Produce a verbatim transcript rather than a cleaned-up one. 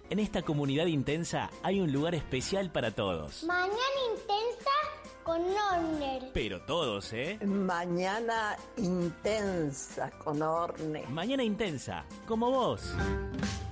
En esta comunidad intensa hay un lugar especial para todos. Mañana intensa con Orne. Pero todos, ¿eh? Mañana intensa con Orne. Mañana intensa, como vos.